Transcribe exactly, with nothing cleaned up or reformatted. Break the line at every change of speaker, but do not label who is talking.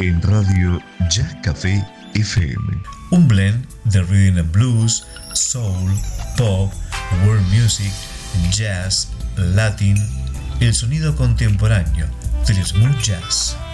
en Radio Jazz Café F M.
Un blend de rhythm and blues, soul, pop, world music, jazz, latin, el sonido contemporáneo del smooth jazz.